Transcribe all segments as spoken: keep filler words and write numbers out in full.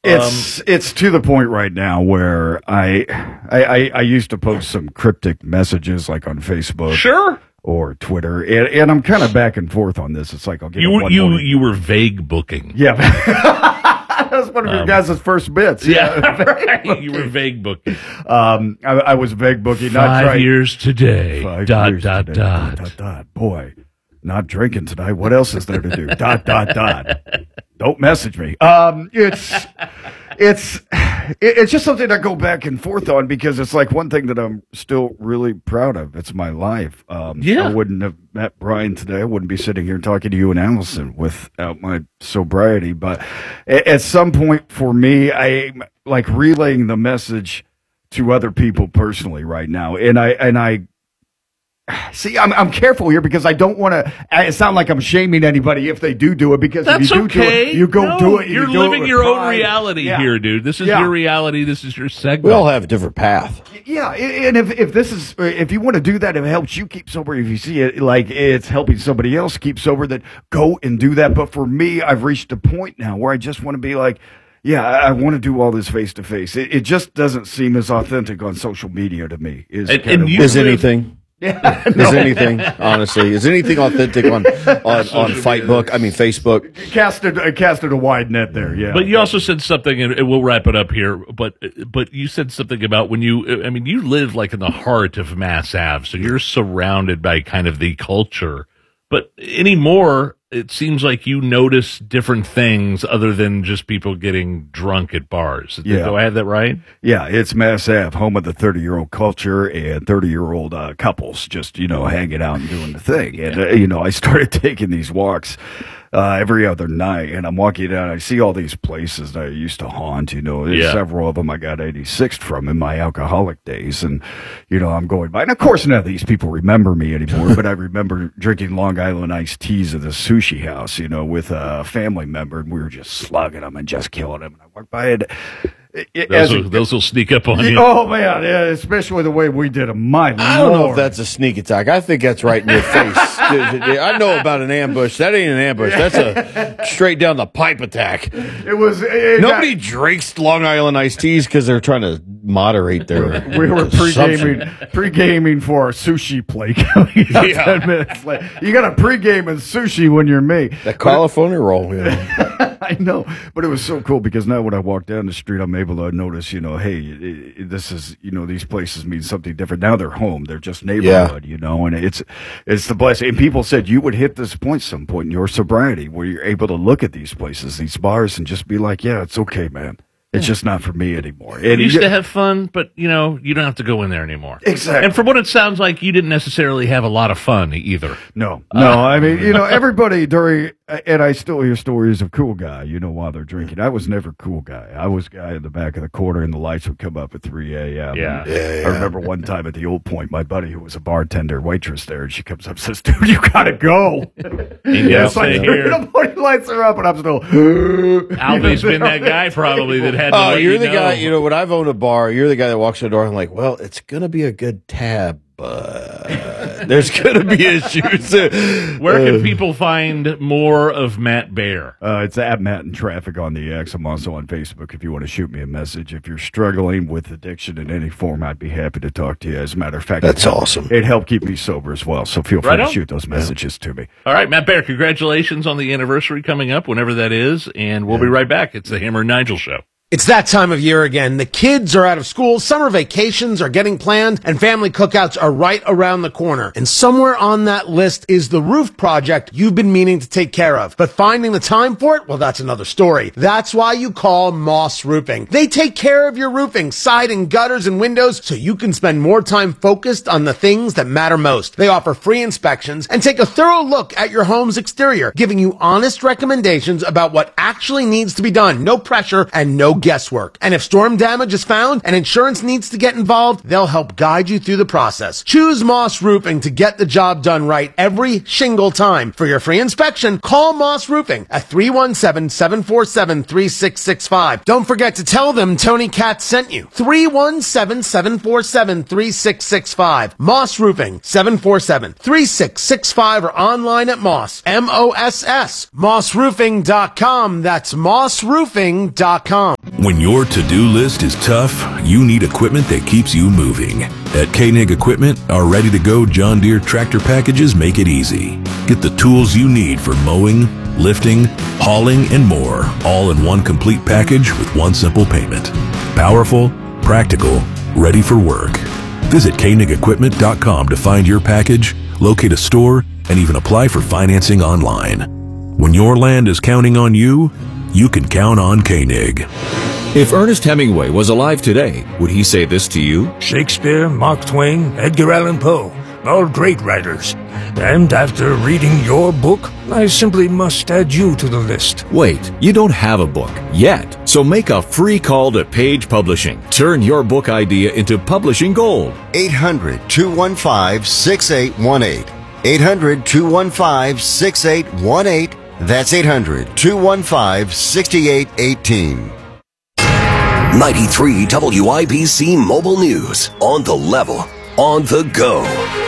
It's um, it's to the point right now where I, I I I used to post some cryptic messages like on Facebook, sure, or Twitter, and, and I'm kind of back and forth on this. It's like I'll get you one you morning. you were vague booking, yeah. That was one of your um, guys' first bits. Yeah, yeah right. You were vague booking. Um, I, I was vague booking. Not Five trying, years today. Five dot years dot today. dot. dot dot dot. Boy, not drinking tonight. What else is there to do? dot dot dot. Don't message me. Um, it's it's it's just something I go back and forth on because it's like one thing that I'm still really proud of. It's my life. Um, yeah. I wouldn't have met Brian today. I wouldn't be sitting here talking to you and Allison without my sobriety. But at some point for me, I'm like relaying the message to other people personally right now, and I and I. See, I'm I'm careful here because I don't want to sound like I'm shaming anybody if they do do it. Because that's if you do okay. do it, you go no, do it. You're you do living it your pride. own reality yeah. here, dude. This is yeah. your reality. This is your segment. We all have a different path. Yeah, and if if this is if you want to do that, if it helps you keep sober, if you see it like it's helping somebody else keep sober, then go and do that. But for me, I've reached a point now where I just want to be like. Yeah, I want to do all this face to face. It just doesn't seem as authentic on social media to me. Is and, and you is live- anything? Yeah, no. Is anything honestly? Is anything authentic on on, on Fightbook? I mean Facebook. Casted uh, casted a wide net there. Yeah, but you also said something, and we'll wrap it up here. But but you said something about when you. I mean, you live like in the heart of Mass Ave, so you're surrounded by kind of the culture. But anymore, it seems like you notice different things other than just people getting drunk at bars. Yeah. Do I have that right? Yeah, it's Mass Ave, home of the thirty-year-old culture and thirty-year-old uh, couples just, you know, hanging out and doing the thing. And, uh, you know, I started taking these walks uh, every other night, and I'm walking down, I see all these places that I used to haunt, you know. There's yeah. several of them I got eighty-sixth from in my alcoholic days. And, you know, I'm going by. And, of course, none of these people remember me anymore, but I remember drinking Long Island iced teas at the sushi house, you know, with a family member, and we were just slugging them and just killing them. And I walked by it. It, those, will, those will sneak up on you. Oh, man, yeah, especially the way we did them. My I don't Lord. know if that's a sneak attack. I think that's right in your face. I know about an ambush. That ain't an ambush. That's a straight down the pipe attack. It was. It Nobody got, drinks Long Island iced teas because they're trying to moderate their. We were pre-gaming, pre-gaming for our sushi plate coming up yeah. ten minutes late. You got to pre-game in sushi when you're me. That California roll. Yeah. I know, but it was so cool because now when I walk down the street, I'm able to notice, you know, hey, it, it, this is, you know, these places mean something different. Now they're home. They're just neighborhood, yeah. you know, and it's it's the blessing. And people said you would hit this point some point in your sobriety where you're able to look at these places, these bars, and just be like, yeah, it's okay, man. It's just not for me anymore. And you used to have fun, but, you know, you don't have to go in there anymore. Exactly. And from what it sounds like, you didn't necessarily have a lot of fun either. No. No, uh, I mean, you know, everybody during, and I still hear stories of cool guy, you know, while they're drinking. I was never cool guy. I was guy in the back of the corner, and the lights would come up at three a.m. Yeah. yeah, yeah. I remember one time at the Old Point, my buddy who was a bartender, waitress there, and she comes up and says, dude, you got to go. Yeah, it's like, here. The morning lights are up, and I'm still. Alvin's been that guy probably that had to Oh, let you're you the know. guy, you know, when I've owned a bar, you're the guy that walks to the door and I'm like, well, it's going to be a good tab, but there's going to be issues. Where can uh, people find more of Matt Baer? Uh, it's at Matt in Traffic on the X. I'm also on Facebook if you want to shoot me a message. If you're struggling with addiction in any form, I'd be happy to talk to you. As a matter of fact, that's it awesome. It helped keep me sober as well, so feel free right to on. shoot those messages yeah. to me. All right, Matt Baer, congratulations on the anniversary coming up, whenever that is, and we'll yeah. be right back. It's the Hammer and Nigel Show. It's that time of year again. The kids are out of school, summer vacations are getting planned, and family cookouts are right around the corner. And somewhere on that list is the roof project you've been meaning to take care of. But finding the time for it, well, that's another story. That's why you call Moss Roofing. They take care of your roofing, siding, gutters, and windows, so you can spend more time focused on the things that matter most. They offer free inspections and take a thorough look at your home's exterior, giving you honest recommendations about what actually needs to be done. No pressure and no guesswork. And if storm damage is found and insurance needs to get involved, they'll help guide you through the process. Choose Moss Roofing to get the job done right every shingle time. For your free inspection, call Moss Roofing at three one seven, seven four seven, three six six five. Don't forget to tell them Tony Katz sent you. three one seven, seven four seven, three six six five. Moss Roofing, seven four seven, three six six five, or online at Moss, M O S S, moss roofing dot com. That's moss roofing dot com. When your to-do list is tough, you need equipment that keeps you moving. At Koenig Equipment, our ready-to-go John Deere tractor packages make it easy. Get the tools you need for mowing, lifting, hauling, and more, all in one complete package with one simple payment. Powerful, practical, ready for work. Visit Koenig Equipment dot com to find your package, locate a store, and even apply for financing online. When your land is counting on you, you can count on Koenig. If Ernest Hemingway was alive today, would he say this to you? Shakespeare, Mark Twain, Edgar Allan Poe, all great writers. And after reading your book, I simply must add you to the list. Wait, you don't have a book yet. So make a free call to Page Publishing. Turn your book idea into publishing gold. eight hundred, two one five, six eight one eight. eight hundred, two one five, six eight one eight. That's eight hundred, two one five, six eight one eight. ninety-three W I B C Mobile News. On the level. On the go.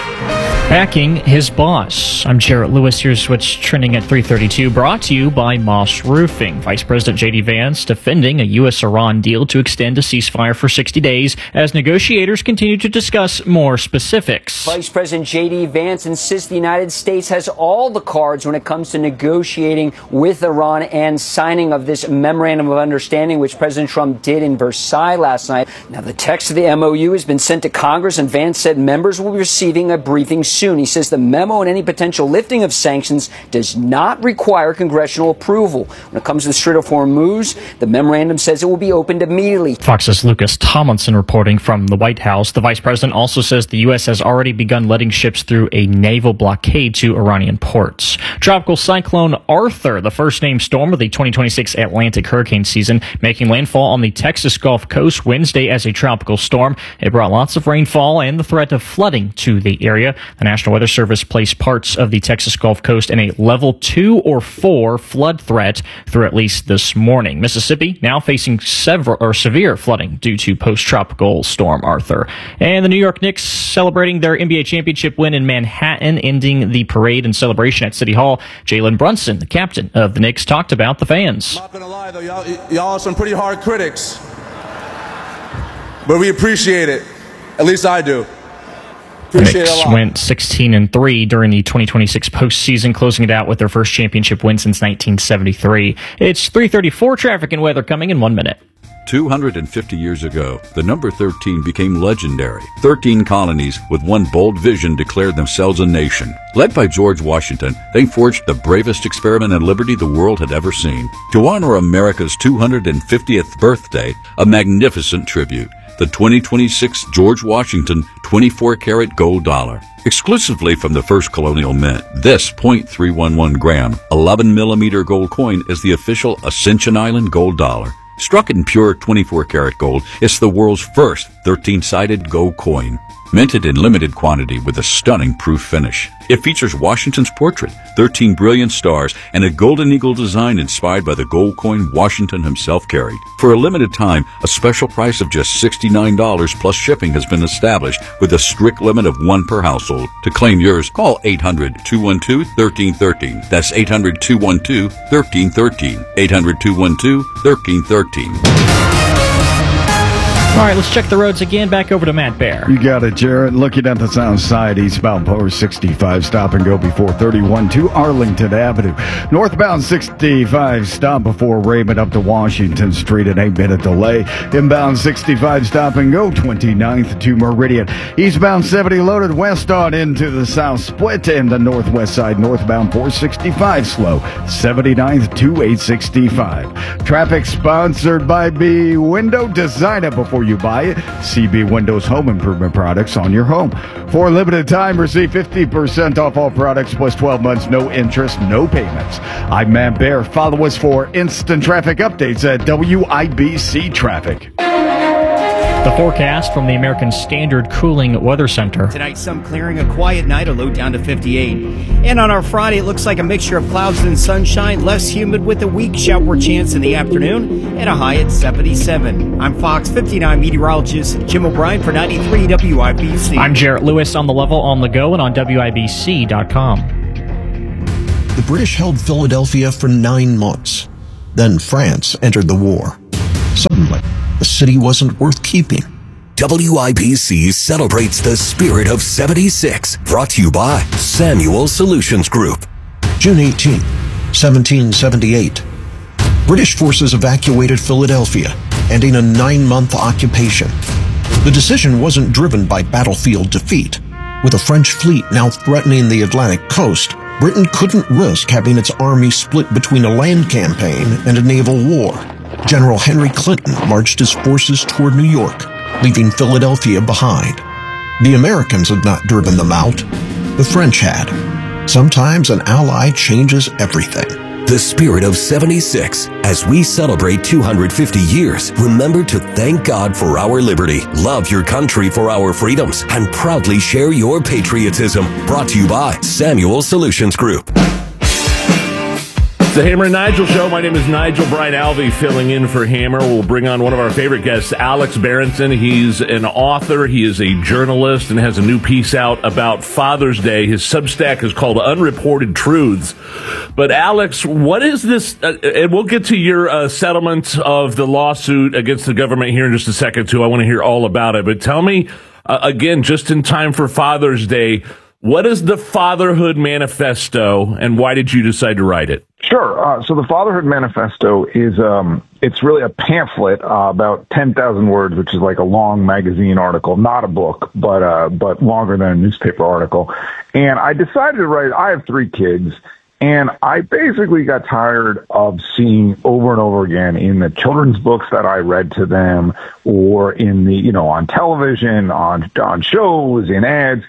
Backing his boss. I'm Jarrett Lewis. Here's what's trending at three thirty-two, brought to you by Moss Roofing. Vice President J D Vance defending a U S Iran deal to extend a ceasefire for sixty days as negotiators continue to discuss more specifics. Vice President J D Vance insists the United States has all the cards when it comes to negotiating with Iran and signing of this memorandum of understanding, which President Trump did in Versailles last night. Now, the text of the M O U has been sent to Congress, and Vance said members will be receiving a briefing soon. He says the memo and any potential lifting of sanctions does not require congressional approval. When it comes to the Strait of Hormuz, the memorandum says it will be opened immediately. Fox's Lucas Tomlinson reporting from the White House. The vice president also says the U S has already begun letting ships through a naval blockade to Iranian ports. Tropical cyclone Arthur, the first named storm of the twenty twenty-six Atlantic hurricane season, making landfall on the Texas Gulf Coast Wednesday as a tropical storm. It brought lots of rainfall and the threat of flooding to the area. The National Weather Service placed parts of the Texas Gulf Coast in a level two or four flood threat through at least this morning. Mississippi now facing several or severe flooding due to post-tropical storm Arthur. And the New York Knicks celebrating their N B A championship win in Manhattan, ending the parade and celebration at City Hall. Jalen Brunson, the captain of the Knicks, talked about the fans. I'm not gonna lie though, y'all, y'all are some pretty hard critics, but we appreciate it. At least I do. The Knicks went sixteen and three during the twenty twenty-six postseason, closing it out with their first championship win since nineteen seventy-three. It's three thirty-four, traffic and weather coming in one minute. two hundred fifty years ago, the number thirteen became legendary. thirteen colonies with one bold vision declared themselves a nation. Led by George Washington, they forged the bravest experiment in liberty the world had ever seen. To honor America's two hundred fiftieth birthday, a magnificent tribute. The twenty twenty-six George Washington twenty-four karat gold dollar. Exclusively from the first colonial mint, this point three one one gram, eleven millimeter gold coin is the official Ascension Island gold dollar. Struck in pure twenty-four karat gold, it's the world's first thirteen-sided gold coin. Minted in limited quantity with a stunning proof finish. It features Washington's portrait, thirteen brilliant stars, and a golden eagle design inspired by the gold coin Washington himself carried. For a limited time, a special price of just sixty-nine dollars plus shipping has been established with a strict limit of one per household. To claim yours, call eight hundred, two one two, one three one three. That's eight hundred, two one two, one three one three. eight hundred, two one two, one three one three. All right, let's check the roads again. Back over to Matt Bear. You got it, Jared. Looking at the south side, eastbound Power sixty-five, stop and go before thirty-one to Arlington Avenue. Northbound sixty-five, stop before Raymond up to Washington Street, an eight-minute delay. Inbound sixty-five, stop and go twenty-ninth to Meridian. Eastbound seventy, loaded west on into the south split, and the northwest side, northbound four sixty-five, slow, seventy-ninth to eight sixty-five. Traffic sponsored by B Window. Design it before you buy it. C B Windows home improvement products on your home. For a limited time, receive fifty percent off all products plus twelve months, no interest, no payments. I'm Matt Bear. Follow us for instant traffic updates at W I B C Traffic. The forecast from the American Standard Cooling Weather Center. Tonight, some clearing, a quiet night, a low down to fifty-eight. And on our Friday, it looks like a mixture of clouds and sunshine, less humid with a weak shower chance in the afternoon, and a high at seventy-seven. I'm Fox fifty-nine meteorologist Jim O'Brien for ninety-three W I B C. I'm Jarrett Lewis on the level, on the go, and on W I B C dot com. The British held Philadelphia for nine months. Then France entered the war. Suddenly, city wasn't worth keeping. W I B C celebrates the spirit of seventy-six, brought to you by Samuel Solutions Group. June eighteenth, seventeen seventy-eight. British forces evacuated Philadelphia, ending a nine-month occupation. The decision wasn't driven by battlefield defeat. With a French fleet now threatening the Atlantic coast, Britain couldn't risk having its army split between a land campaign and a naval war. General Henry Clinton marched his forces toward New York, leaving Philadelphia behind. The Americans had not driven them out. The French had. Sometimes an ally changes everything. The spirit of seventy-six. As we celebrate two hundred fifty years, remember to thank God for our liberty, love your country for our freedoms, and proudly share your patriotism. Brought to you by Samuel Solutions Group. The Hammer and Nigel Show. My name is Nigel Brian Alvey, filling in for Hammer. We'll bring on one of our favorite guests, Alex Berenson. He's an author. He is a journalist and has a new piece out about Father's Day. His Substack is called Unreported Truths. But Alex, what is this? Uh, and we'll get to your uh, settlement of the lawsuit against the government here in just a second, too. I want to hear all about it. But tell me, uh, again, just in time for Father's Day, what is the Fatherhood Manifesto, and why did you decide to write it? Sure. Uh, so the Fatherhood Manifesto is, um, it's really a pamphlet, uh, about ten thousand words, which is like a long magazine article, not a book, but, uh, but longer than a newspaper article. And I decided to write, I have three kids, and I basically got tired of seeing over and over again in the children's books that I read to them, or in the, you know, on television, on, on shows, in ads,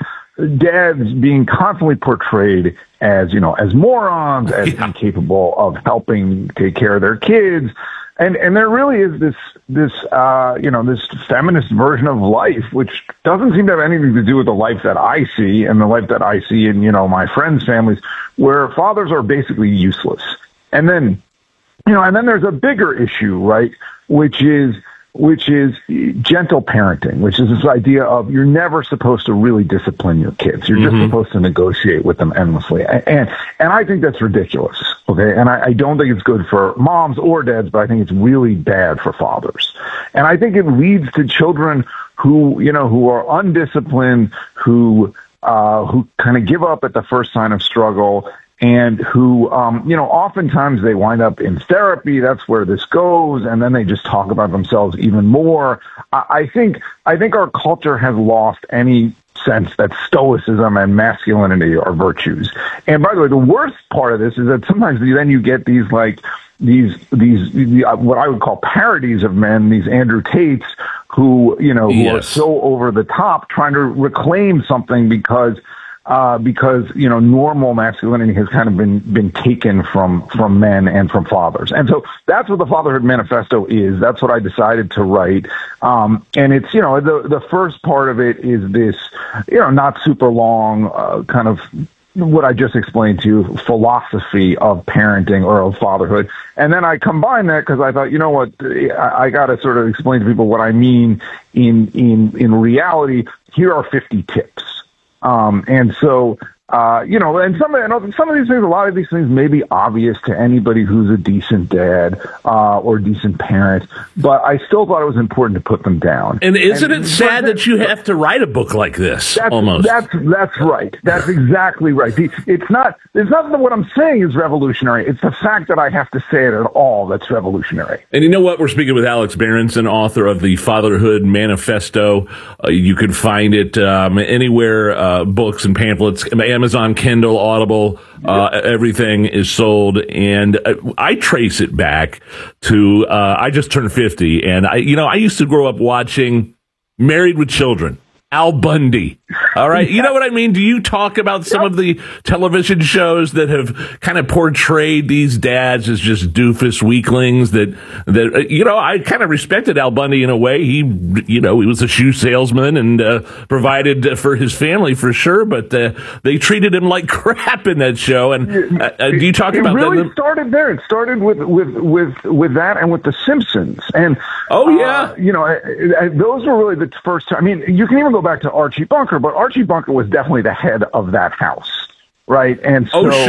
dads being constantly portrayed as, you know, as morons, as yeah. incapable of helping take care of their kids. And, and there really is this, this, uh, you know, this feminist version of life, which doesn't seem to have anything to do with the life that I see and the life that I see in, you know, my friends' families, where fathers are basically useless. And then, you know, and then there's a bigger issue, right? Which is, which is gentle parenting, which is this idea of you're never supposed to really discipline your kids. You're mm-hmm. just supposed to negotiate with them endlessly. And, and I think that's ridiculous. Okay. And I, I don't think it's good for moms or dads, but I think it's really bad for fathers. And I think it leads to children who, you know, who are undisciplined, who, uh, who kind of give up at the first sign of struggle, and who, um, you know, oftentimes they wind up in therapy. That's where this goes. And then they just talk about themselves even more. I, I think, I think our culture has lost any sense that stoicism and masculinity are virtues. And by the way, the worst part of this is that sometimes then you get these like, these, these, the, uh, what I would call parodies of men, these Andrew Tates who, you know, who yes. are so over the top trying to reclaim something because, Uh, because, you know, normal masculinity has kind of been, been taken from, from men and from fathers. And so that's what the Fatherhood Manifesto is. That's what I decided to write. Um, and it's, you know, the, the first part of it is this, you know, not super long, uh, kind of what I just explained to you, philosophy of parenting or of fatherhood. And then I combined that because I thought, you know what, I, I got to sort of explain to people what I mean in, in, in reality. Here are fifty tips. Um, and so, uh, you know, and some, and some of these things, a lot of these things may be obvious to anybody who's a decent dad, uh, or decent parent, but I still thought it was important to put them down. And isn't and, it sad that you have to write a book like this? That's, almost. That's, that's right. That's exactly right. It's not, it's not that what I'm saying is revolutionary. It's the fact that I have to say it at all that's revolutionary. And you know what? We're speaking with Alex Berenson, author of the Fatherhood Manifesto. Uh, you can find it, um, anywhere, uh, books and pamphlets, Amazon, Kindle, Audible, uh, everything is sold. And uh, I trace it back to, uh, I just turned fifty, and I, you know, I used to grow up watching Married with Children, Al Bundy. All right. You know what I mean? Do you talk about some of the television shows that have kind of portrayed these dads as just doofus weaklings that, that, you know, I kind of respected Al Bundy in a way. He, you know, he was a shoe salesman and, uh, provided for his family for sure, but, uh, they treated him like crap in that show. And, uh, do you talk it about really that? It started there. It started with, with, with, with that and with The Simpsons. And, oh, yeah. Uh, you know, I, I, those were really the first time. I mean, you can even go back to Archie Bunker, but Archie Bunker was definitely the head of that house, right? And so, oh, sure.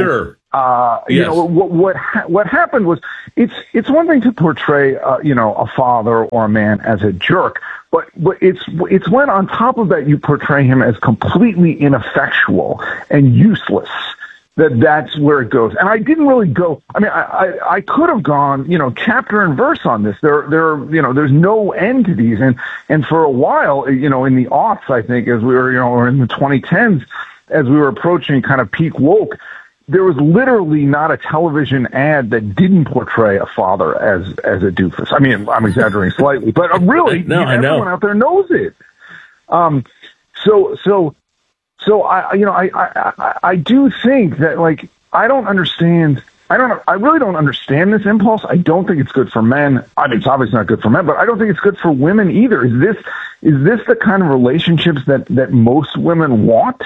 Uh, Yes. You know, what what ha- what happened was it's it's one thing to portray, uh, you know, a father or a man as a jerk, but but it's it's when on top of that you portray him as completely ineffectual and useless. That that's where it goes. And I didn't really go. I mean, I, I, I could have gone, you know, chapter and verse on this. There there you know, there's no end to these. And and for a while, you know, in the aughts, I think, as we were, you know, or in the twenty tens, as we were approaching kind of peak woke, there was literally not a television ad that didn't portray a father as as a doofus. I mean, I'm exaggerating slightly, but really, no, I everyone know. out there knows it. Um, so so so I you know I, I I I do think that, like, I don't understand. I don't. I really don't understand this impulse. I don't think it's good for men. I mean, it's obviously not good for men, but I don't think it's good for women either. Is this is this the kind of relationships that that most women want?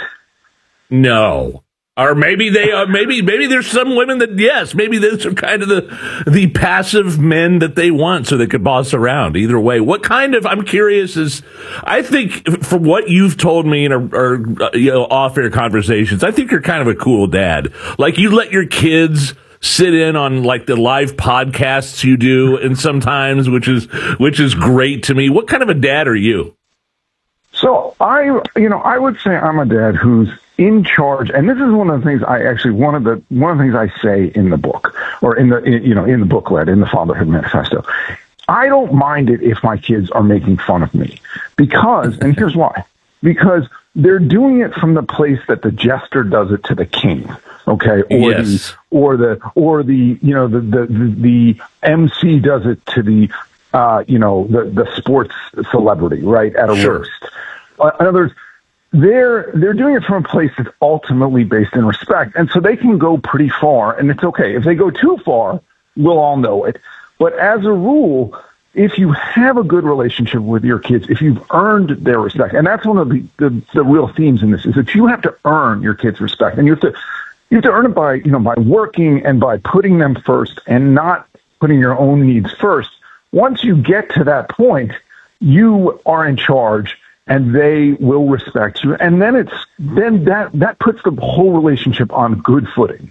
No. Or maybe they uh, maybe maybe there's some women that, yes, maybe those are kind of the the passive men that they want so they could boss around. Either way, what kind of, I'm curious, is, I think from what you've told me in our, our you know, off-air conversations, I think you're kind of a cool dad. Like, you let your kids sit in on, like, the live podcasts you do, and sometimes, which is which is great to me. What kind of a dad are you? So I, you know, I would say I'm a dad who's in charge, and this is one of the things I actually one of the one of the things I say in the book, or in the in, you know in the booklet, in the Fatherhood Manifesto. I don't mind it if my kids are making fun of me, because, and here's why, because they're doing it from the place that the jester does it to the king, okay, or Yes. the or the or the you know the the the, the M C does it to the uh, you know the the sports celebrity, right, at a Sure. roast. Uh, in other words, they're they're doing it from a place that's ultimately based in respect, and so they can go pretty far, and it's okay. If they go too far, we'll all know it. But as a rule, if you have a good relationship with your kids, if you've earned their respect, and that's one of the, the, the real themes in this, is that you have to earn your kids' respect, and you have to you have to earn it by you know by working and by putting them first and not putting your own needs first. Once you get to that point, you are in charge, and they will respect you. And then it's then that that puts the whole relationship on good footing.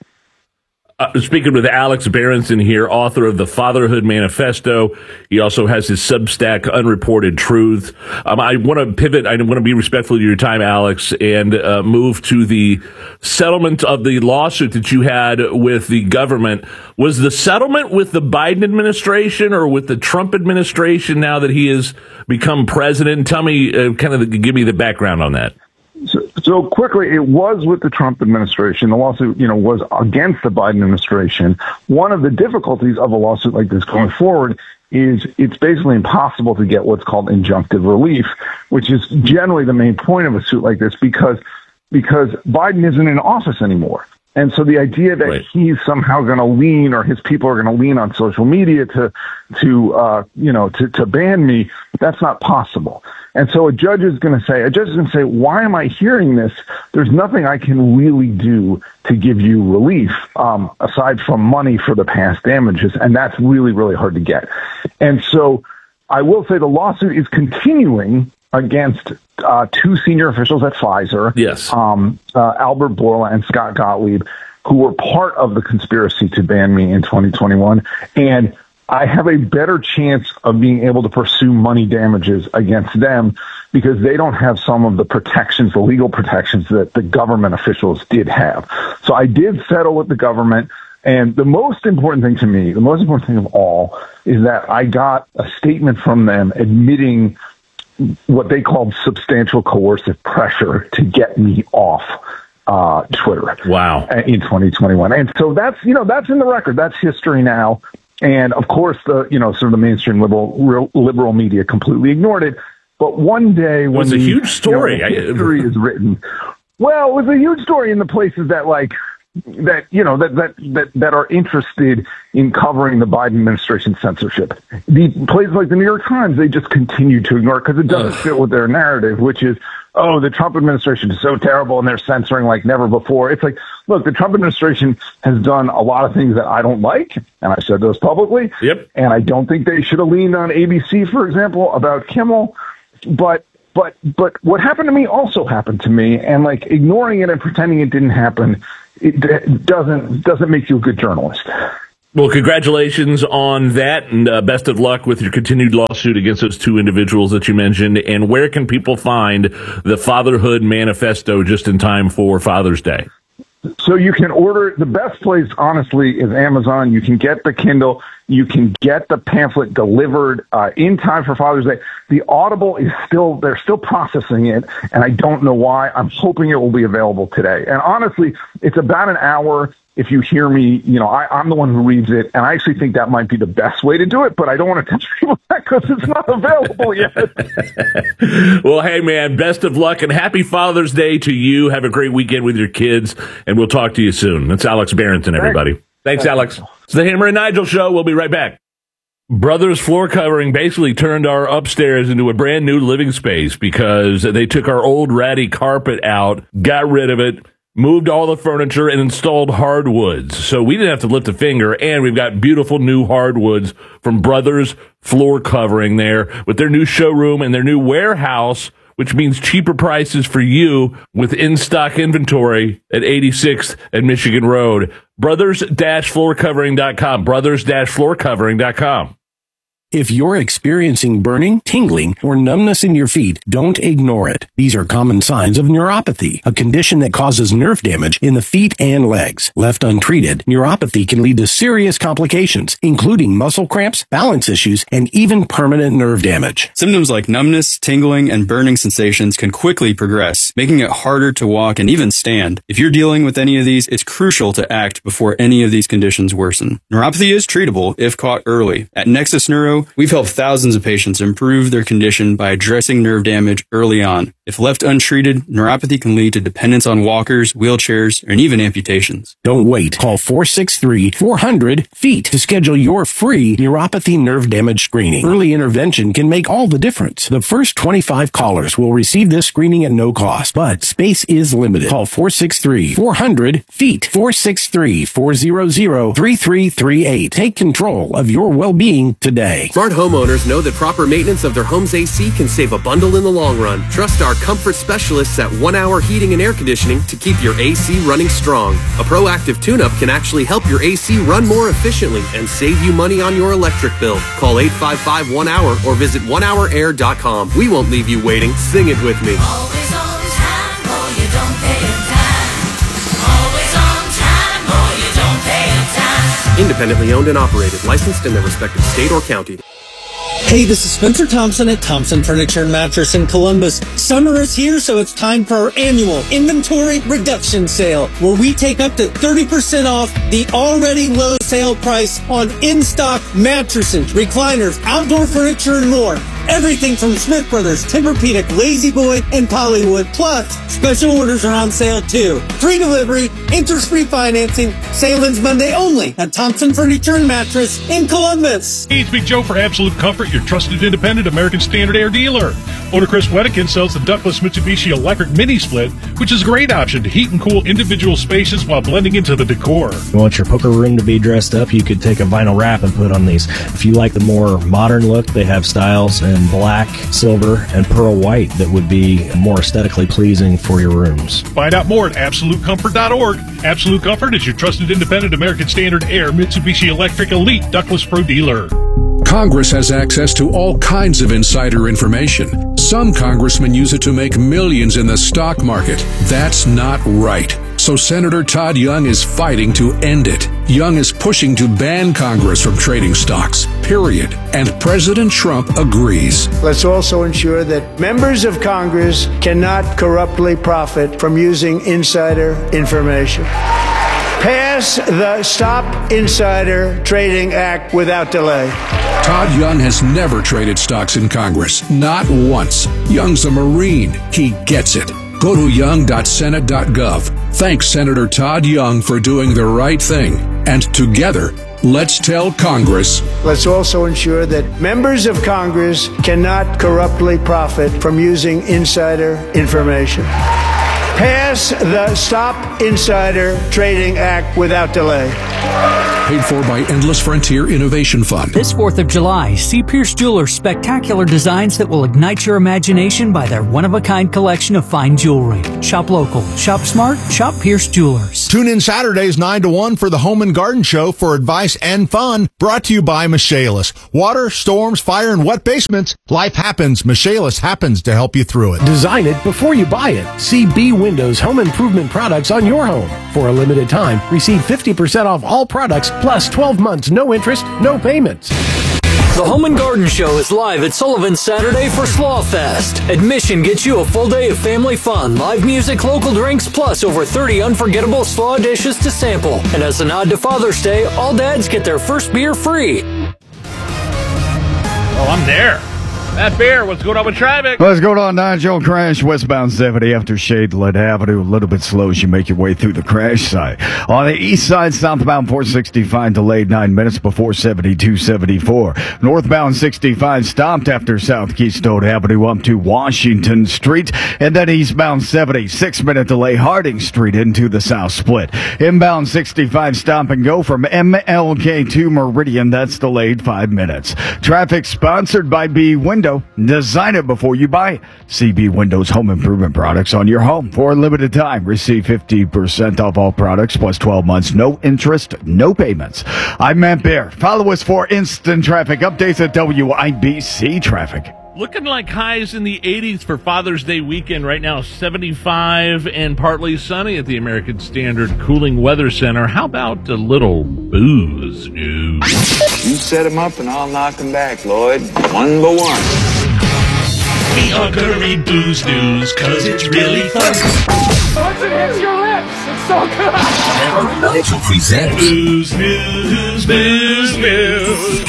Uh, speaking with Alex Berenson here, author of the Fatherhood Manifesto. He also has his Substack, Unreported Truth. Um, I want to pivot. I want to be respectful of your time, Alex, and uh, move to the settlement of the lawsuit that you had with the government. Was the settlement with the Biden administration or with the Trump administration now that he has become president? Tell me, uh, kind of, the, give me the background on that. So, so quickly, it was with the Trump administration. The lawsuit, you know, was against the Biden administration. One of the difficulties of a lawsuit like this going forward is it's basically impossible to get what's called injunctive relief, which is generally the main point of a suit like this, because because Biden isn't in office anymore. And so the idea that right. he's somehow going to lean, or his people are going to lean on social media to, to uh, you know, to, to ban me, that's not possible. And so a judge is going to say, a judge is going to say, why am I hearing this? There's nothing I can really do to give you relief, um, aside from money for the past damages. And that's really, really hard to get. And so I will say the lawsuit is continuing against uh, two senior officials at Pfizer, yes, um, uh, Albert Bourla and Scott Gottlieb, who were part of the conspiracy to ban me in twenty twenty-one. And I have a better chance of being able to pursue money damages against them because they don't have some of the protections, the legal protections that the government officials did have. So I did settle with the government. And the most important thing to me, the most important thing of all, is that I got a statement from them admitting what they called substantial coercive pressure to get me off uh, Twitter. Wow. In twenty twenty-one. And so that's, you know, that's in the record. That's history now. And of course, the, you know, sort of the mainstream liberal, liberal media completely ignored it. But one day when it was a the, huge story, you know, history is written, well, it was a huge story in the places that like, that, you know, that, that, that, that are interested in covering the Biden administration censorship. The places like the New York Times, they just continue to ignore it because it doesn't Ugh. fit with their narrative, which is, oh, the Trump administration is so terrible and they're censoring like never before. It's like, look, the Trump administration has done a lot of things that I don't like, and I said those publicly. Yep. And I don't think they should have leaned on A B C, for example, about Kimmel. But But but what happened to me also happened to me, and like ignoring it and pretending it didn't happen it doesn't doesn't make you a good journalist. Well, congratulations on that, and uh, best of luck with your continued lawsuit against those two individuals that you mentioned. And where can people find the Fatherhood Manifesto just in time for Father's Day? So you can order, the best place, honestly, is Amazon. You can get the Kindle. You can get the pamphlet delivered uh, in time for Father's Day. The Audible is still, they're still processing it, and I don't know why. I'm hoping it will be available today. And honestly, it's about an hour. If you hear me, you know, I, I'm the one who reads it, and I actually think that might be the best way to do it, but I don't want to tell people that because it's not available yet. Well, hey, man, best of luck, and happy Father's Day to you. Have a great weekend with your kids, and we'll talk to you soon. That's Alex Barrington, everybody. Thanks, Thanks Alex. It's the Hammer and Nigel Show. We'll be right back. Brothers Floor Covering basically turned our upstairs into a brand new living space because they took our old ratty carpet out, got rid of it, moved all the furniture, and installed hardwoods. So we didn't have to lift a finger, and we've got beautiful new hardwoods from Brothers Floor Covering there with their new showroom and their new warehouse, which means cheaper prices for you with in-stock inventory at eighty-sixth and Michigan Road. brothers dash floor covering dot com. brothers dash floor covering dot com. If you're experiencing burning, tingling, or numbness in your feet, don't ignore it. These are common signs of neuropathy, a condition that causes nerve damage in the feet and legs. Left untreated, neuropathy can lead to serious complications, including muscle cramps, balance issues, and even permanent nerve damage. Symptoms like numbness, tingling, and burning sensations can quickly progress, making it harder to walk and even stand. If you're dealing with any of these, it's crucial to act before any of these conditions worsen. Neuropathy is treatable if caught early. At Nexus Neuro, we've helped thousands of patients improve their condition by addressing nerve damage early on. If left untreated, neuropathy can lead to dependence on walkers, wheelchairs, and even amputations. Don't wait. Call four six three, four hundred, feet to schedule your free neuropathy nerve damage screening. Early intervention can make all the difference. The first twenty-five callers will receive this screening at no cost, but space is limited. Call four six three, four hundred, feet, four six three, four hundred, three three three eight. Take control of your well-being today. Smart homeowners know that proper maintenance of their home's A C can save a bundle in the long run. Trust our comfort specialists at One Hour Heating and Air Conditioning to keep your A C running strong. A proactive tune-up can actually help your A C run more efficiently and save you money on your electric bill. Call eight five five, one hour or visit one hour air dot com. We won't leave you waiting. Sing it with me. Always on time or you don't pay in time. Always on time or you don't pay in time. Independently owned and operated, licensed in their respective state or county. Hey, this is Spencer Thompson at Thompson Furniture and Mattress in Columbus. Summer is here, so it's time for our annual inventory reduction sale, where we take up to thirty percent off the already low sale price on in-stock mattresses, recliners, outdoor furniture, and more. Everything from Smith Brothers, Tempur-Pedic, Lazy Boy, and Pollywood. Plus, special orders are on sale too. Free delivery, interest-free financing. Sale ends Monday only at Thompson Furniture and Mattress in Columbus. Hey, it's Big Joe for Absolute Comfort, your trusted independent American Standard Air dealer. Owner Chris Wedekin sells the ductless Mitsubishi Electric Mini Split, which is a great option to heat and cool individual spaces while blending into the decor. If you want your poker room to be dressed up, you could take a vinyl wrap and put on these. If you like the more modern look, they have styles in black, silver, and pearl white that would be more aesthetically pleasing for your rooms. Find out more at absolute comfort dot org. Absolute Comfort is your trusted independent American Standard Air Mitsubishi Electric Elite Ductless Pro dealer. Congress has access to all kinds of insider information. Some congressmen use it to make millions in the stock market. That's not right. So Senator Todd Young is fighting to end it. Young is pushing to ban Congress from trading stocks, period. And President Trump agrees. Let's also ensure that members of Congress cannot corruptly profit from using insider information. Pass the Stop Insider Trading Act without delay. Todd Young has never traded stocks in Congress, not once. Young's a Marine. He gets it. Go to young dot senate dot gov. Thanks Senator Todd Young for doing the right thing. And together, let's tell Congress. Let's also ensure that members of Congress cannot corruptly profit from using insider information. Pass the Stop Insider Trading Act without delay. Paid for by Endless Frontier Innovation Fund. This fourth of July, see Pierce Jewelers' spectacular designs that will ignite your imagination by their one-of-a-kind collection of fine jewelry. Shop local, shop smart, shop Pierce Jewelers. Tune in Saturdays nine to one for the Home and Garden Show for advice and fun, brought to you by Michaelis. Water, storms, fire, and wet basements. Life happens. Michaelis happens to help you through it. Design it before you buy it. See B Windows home improvement products on your home. For a limited time, receive fifty percent off all products plus twelve months, no interest, no payments. The Home and Garden Show is live at Sullivan Saturday for Slaw Fest. Admission gets you a full day of family fun, live music, local drinks, plus over thirty unforgettable slaw dishes to sample. And as a nod to Father's Day, all dads get their first beer free. Oh, I'm there. Matt Bear, what's going on with traffic? What's going on, Nigel? Crash westbound seventy after Shadeland Avenue. A little bit slow as you make your way through the crash site. On the east side, southbound four sixty-five delayed nine minutes before seventy-two seventy-four. Northbound sixty-five stopped after South Keystone Avenue up to Washington Street. And then eastbound seventy, six minute delay Harding Street into the South Split. Inbound sixty-five stop and go from M L K to Meridian. That's delayed five minutes. Traffic sponsored by B Windows. Design it before you buy it. C B Windows home improvement products on your home for a limited time. Receive fifty percent off all products plus twelve months. No interest, no payments. I'm Matt Bear. Follow us for instant traffic updates at W I B C Traffic. Looking like highs in the eighties for Father's Day weekend. Right now, seventy-five and partly sunny at the American Standard Cooling Weather Center. How about a little booze news? You set them up and I'll knock them back, Lloyd. One by one. We are gonna read booze news, cause it's really fun. Once it hits your lips, it's so good. Nigel presents Booze news, booze news.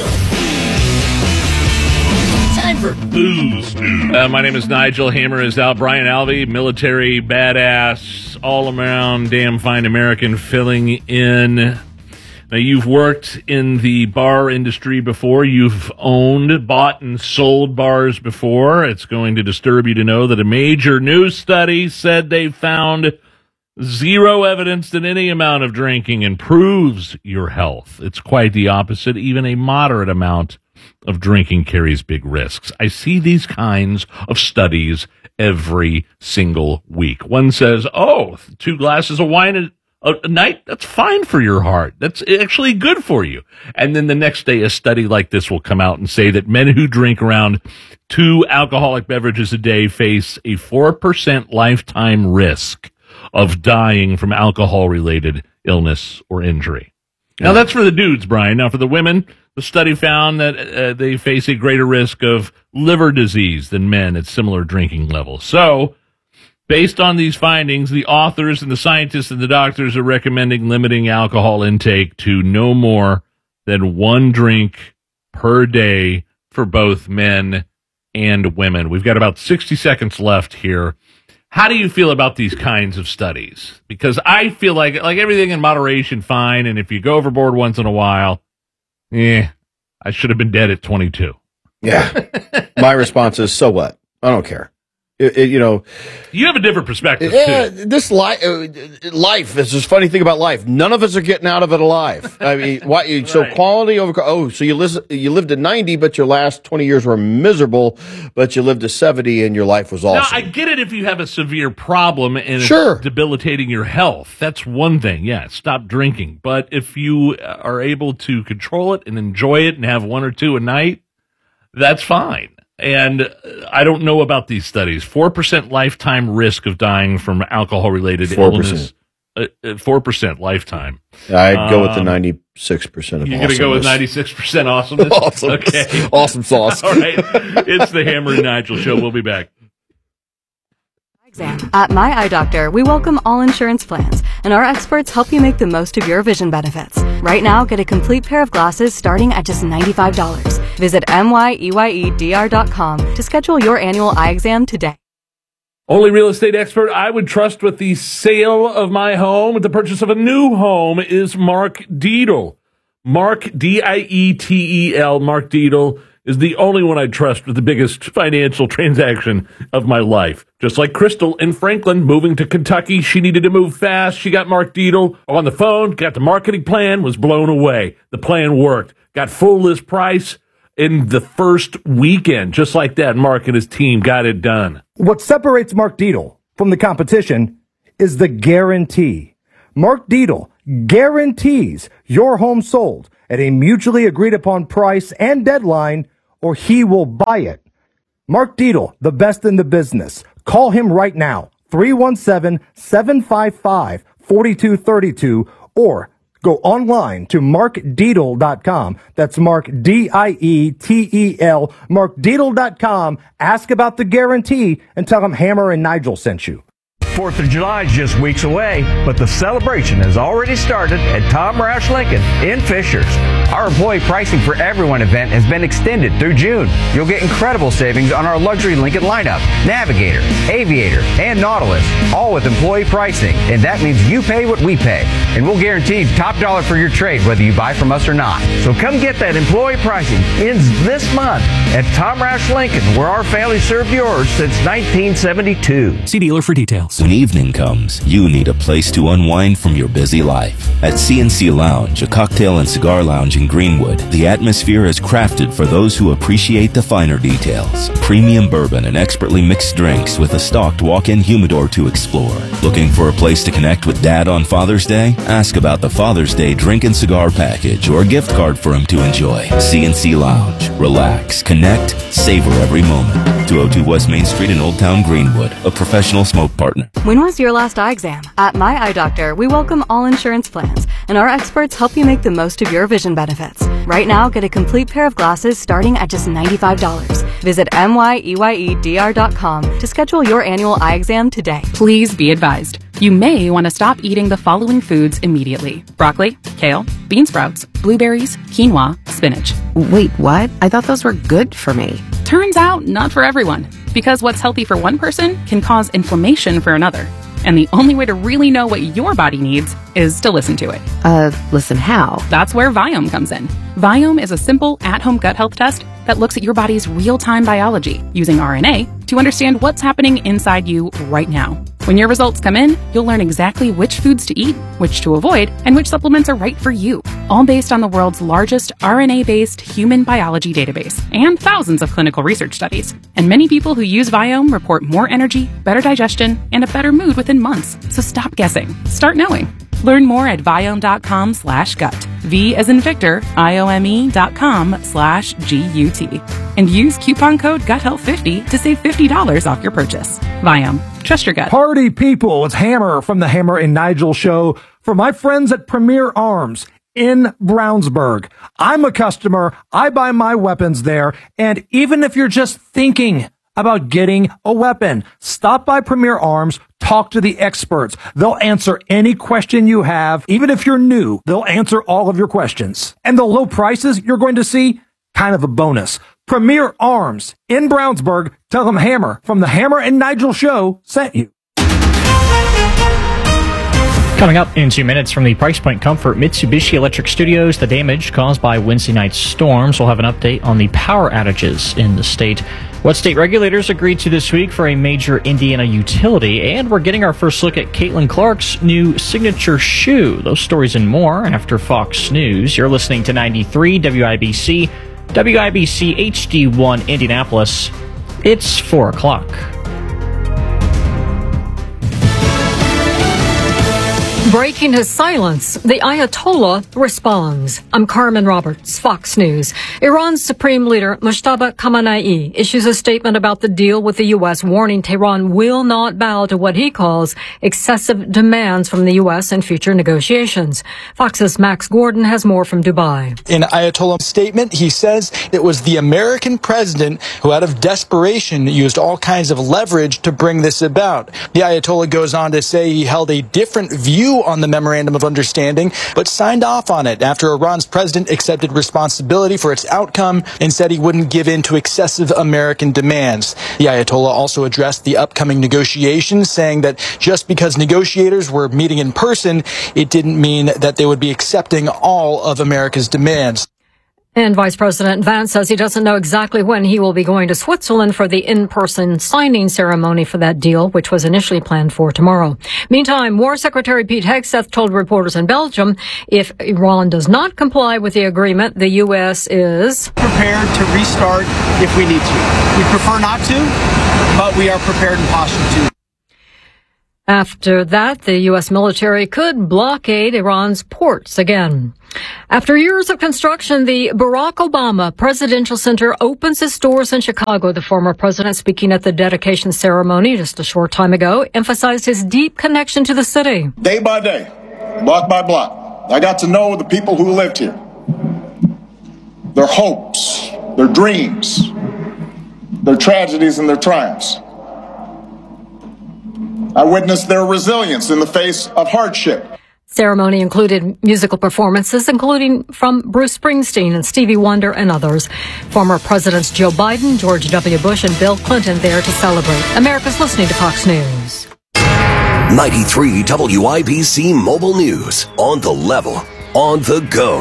Time for booze news. Uh, my name is Nigel. Hammer is out. Brian Alvey, military badass, all around damn fine American, filling in. Now, you've worked in the bar industry before. You've owned, bought, and sold bars before. It's going to disturb you to know that a major new study said they found zero evidence that any amount of drinking improves your health. It's quite the opposite. Even a moderate amount of drinking carries big risks. I see these kinds of studies every single week. One says, oh, two glasses of wine a a night, that's fine for your heart. That's actually good for you. And then the next day, a study like this will come out and say that men who drink around two alcoholic beverages a day face a four percent lifetime risk of dying from alcohol-related illness or injury. Now, that's for the dudes, Brian. Now, for the women, the study found that uh, they face a greater risk of liver disease than men at similar drinking levels. So, based on these findings, the authors and the scientists and the doctors are recommending limiting alcohol intake to no more than one drink per day for both men and women. We've got about sixty seconds left here. How do you feel about these kinds of studies? Because I feel like like everything in moderation, fine, and if you go overboard once in a while, eh, I should have been dead at twenty-two. Yeah. My response is, so what? I don't care. It, it, you know, you have a different perspective. Yeah, too. this li- uh, life is this funny thing about life. None of us are getting out of it alive. I mean, why? Right. So quality over. Oh, so you listen, you lived to ninety, but your last twenty years were miserable. But you lived to seventy, and your life was awesome. Now, I get it if you have a severe problem and sure. it's debilitating your health. That's one thing. Yeah, stop drinking. But if you are able to control it and enjoy it and have one or two a night, that's fine. And I don't know about these studies. four percent lifetime risk of dying from alcohol-related illness. Uh, four percent lifetime. I'd go with the ninety-six percent of You're awesomeness. going to go with ninety-six percent awesomeness? Awesomeness. Okay. Awesome sauce. All right. It's the Hammer and Nigel Show. We'll be back. At My Eye Doctor, we welcome all insurance plans, and our experts help you make the most of your vision benefits. Right now, get a complete pair of glasses starting at just ninety-five dollars. Visit M Y E Y E D R dot com to schedule your annual eye exam today. Only real estate expert I would trust with the sale of my home, with the purchase of a new home, is Mark Dietl. Mark, D I E T E L, Mark Dietl. is the only one I trust with the biggest financial transaction of my life. Just like Crystal in Franklin moving to Kentucky, she needed to move fast. She got Mark Dietel on the phone, got the marketing plan, was blown away. The plan worked. Got full list price in the first weekend. Just like that, Mark and his team got it done. What separates Mark Dietel from the competition is the guarantee. Mark Dietel guarantees your home sold at a mutually agreed upon price and deadline, or he will buy it. Mark Dietel, the best in the business. Call him right now, three one seven, seven five five, four two three two, or go online to mark dietel dot com. That's Mark, D I E T E L, mark dietel dot com. Ask about the guarantee and tell him Hammer and Nigel sent you. fourth of July is just weeks away, but the celebration has already started at Tom Roush Lincoln in Fishers. Our employee pricing for everyone event has been extended through June. You'll get incredible savings on our luxury Lincoln lineup, Navigator, Aviator, and Nautilus, all with employee pricing. And that means you pay what we pay. And we'll guarantee top dollar for your trade whether you buy from us or not. So come get that employee pricing. Ends this month at Tom Roush Lincoln, where our family served yours since nineteen seventy-two. See dealer for details. When evening comes, you need a place to unwind from your busy life. At C and C Lounge, a cocktail and cigar lounge in Greenwood, the atmosphere is crafted for those who appreciate the finer details. Premium bourbon and expertly mixed drinks with a stocked walk-in humidor to explore. Looking for a place to connect with Dad on Father's Day? Ask about the Father's Day drink and cigar package or gift card for him to enjoy. C and C Lounge. Relax, connect, savor every moment. two oh two West Main Street in Old Town Greenwood, a professional smoke partner. When was your last eye exam? At My Eye Doctor, we welcome all insurance plans, and our experts help you make the most of your vision benefits. Right now, get a complete pair of glasses starting at just ninety-five dollars. Visit M Y E Y E D R dot com to schedule your annual eye exam today. Please be advised. You may want to stop eating the following foods immediately: broccoli, kale, bean sprouts, blueberries, quinoa, spinach. Wait, what? I thought those were good for me. Turns out, not for everyone. Because what's healthy for one person can cause inflammation for another. And the only way to really know what your body needs is to listen to it. Uh, listen how? That's where Viome comes in. Viome is a simple, at-home gut health test that looks at your body's real-time biology using R N A to understand what's happening inside you right now. When your results come in, you'll learn exactly which foods to eat, which to avoid, and which supplements are right for you. All based on the world's largest R N A-based human biology database and thousands of clinical research studies. And many people who use Viome report more energy, better digestion, and a better mood within months. So stop guessing. Start knowing. Learn more at Viome.com slash gut. V as in Victor, I-O-M-E dot com slash G-U-T. And use coupon code gut health fifty to save fifty dollars off your purchase. Viome. Trust your gut. Party people, it's Hammer from the Hammer and Nigel Show for my friends at Premier Arms in Brownsburg. I'm a customer. I buy my weapons there. And even if you're just thinking about getting a weapon, stop by Premier Arms, talk to the experts. They'll answer any question you have. Even if you're new, they'll answer all of your questions. And the low prices you're going to see, kind of a bonus. Premier Arms in Brownsburg. Tell them Hammer from the Hammer and Nigel Show sent you. Coming up in two minutes from the Price Point Comfort Mitsubishi Electric Studios, the damage caused by Wednesday night's storms. We'll have an update on the power outages in the state, what state regulators agreed to this week for a major Indiana utility, and we're getting our first look at Caitlin Clark's new signature shoe. Those stories and more after Fox News. You're listening to ninety-three W I B C, W I B C H D one Indianapolis. It's four o'clock. Breaking his silence, the Ayatollah responds. I'm Carmen Roberts, Fox News. Iran's Supreme Leader Mojtaba Khamenei issues a statement about the deal with the U S, warning Tehran will not bow to what he calls excessive demands from the U S in future negotiations. Fox's Max Gordon has more from Dubai. In Ayatollah's statement, he says it was the American president who, out of desperation, used all kinds of leverage to bring this about. The Ayatollah goes on to say he held a different view on the Memorandum of Understanding, but signed off on it after Iran's president accepted responsibility for its outcome and said he wouldn't give in to excessive American demands. The Ayatollah also addressed the upcoming negotiations, saying that just because negotiators were meeting in person, it didn't mean that they would be accepting all of America's demands. And Vice President Vance says he doesn't know exactly when he will be going to Switzerland for the in-person signing ceremony for that deal, which was initially planned for tomorrow. Meantime, War Secretary Pete Hegseth told reporters in Belgium if Iran does not comply with the agreement, the U S is prepared to restart if we need to. We prefer not to, but we are prepared and postured to. After that, the U S military could blockade Iran's ports again. After years of construction, the Barack Obama Presidential Center opens its doors in Chicago. The former president, speaking at the dedication ceremony just a short time ago, emphasized his deep connection to the city. Day by day, block by block, I got to know the people who lived here, their hopes, their dreams, their tragedies and their triumphs. I witnessed their resilience in the face of hardship. Ceremony included musical performances, including from Bruce Springsteen and Stevie Wonder and others. Former Presidents Joe Biden, George W. Bush, and Bill Clinton there to celebrate. America's listening to Fox News. ninety-three W I B C Mobile News. On the level. On the go.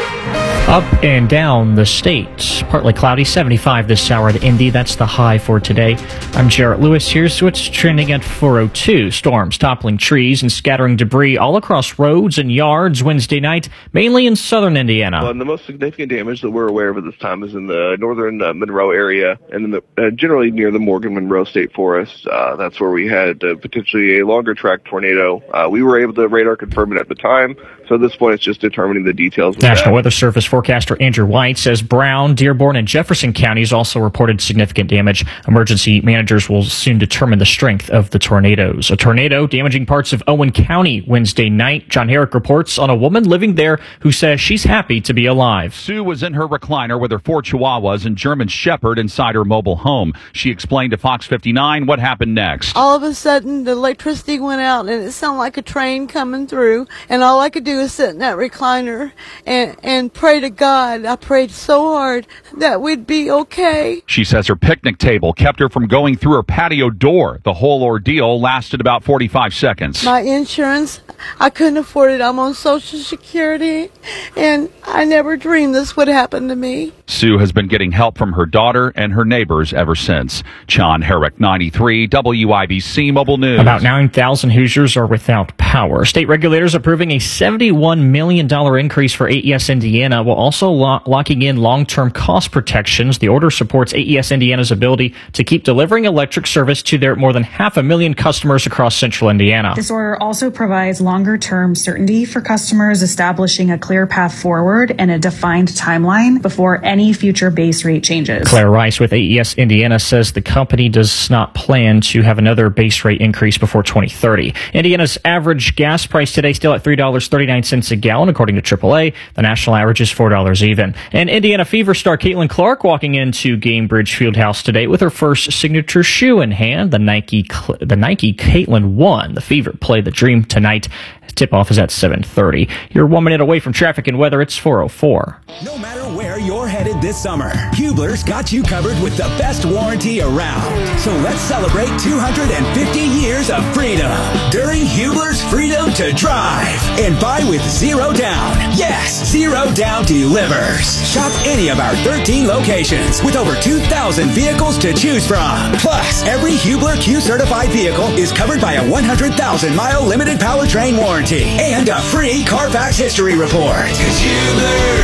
Up and down the state. Partly cloudy, seventy-five this hour at Indy. That's the high for today. I'm Jarrett Lewis. Here's what's trending at four oh two. Storms toppling trees and scattering debris all across roads and yards Wednesday night, mainly in southern Indiana. Well, and the most significant damage that we're aware of at this time is in the northern uh, Monroe area and in the, uh, generally near the Morgan-Monroe State Forest. Uh, that's where we had uh, potentially a longer track tornado. Uh, we were able to radar confirm it at the time. So at this point, it's just determining the details. National Weather Service forecaster Andrew White says Brown, Dearborn, and Jefferson counties also reported significant damage. Emergency managers will soon determine the strength of the tornadoes. A tornado damaging parts of Owen County Wednesday night. John Herrick reports on a woman living there who says she's happy to be alive. Sue was in her recliner with her four chihuahuas and German Shepherd inside her mobile home. She explained to Fox fifty-nine what happened next. All of a sudden, the electricity went out, and it sounded like a train coming through, and all I could do was sit in that recliner and, and pray to God. I prayed so hard that we'd be okay. She says her picnic table kept her from going through her patio door. The whole ordeal lasted about forty-five seconds. My insurance, I couldn't afford it. I'm on Social Security, and I never dreamed this would happen to me. Sue has been getting help from her daughter and her neighbors ever since. John Herrick, ninety-three W I B C Mobile News. About nine thousand Hoosiers are without power. State regulators approving a seventy-one million dollars increase for A E S Indiana while also lo- locking in long-term cost protections. The order supports A E S Indiana's ability to keep delivering electric service to their more than half a million customers across central Indiana. This order also provides longer-term certainty for customers, establishing a clear path forward and a defined timeline before any future base rate changes. Claire Rice with A E S Indiana says the company does not plan to have another base rate increase before twenty thirty. Indiana's average gas price today still at three dollars and thirty-nine cents a gallon, according to triple A. The national average is four dollars even. And Indiana Fever star Caitlin Clark walking into Gainbridge Fieldhouse today with her first signature shoe in hand. The Nike, the Nike Caitlin won. The Fever play the Dream tonight. Tip-off is at seven thirty. You're one minute away from traffic and weather. It's four oh four. No matter where you're headed this summer, Hubler's got you covered with the best warranty around. So let's celebrate two hundred fifty years of freedom during Hubler's Freedom to Drive. And buy with zero down. Yes, zero down delivers. Shop any of our thirteen locations with over two thousand vehicles to choose from. Plus, every Hubler Q-certified vehicle is covered by a one hundred thousand mile limited powertrain warranty and a free Carfax history report. 'Cause Hubler,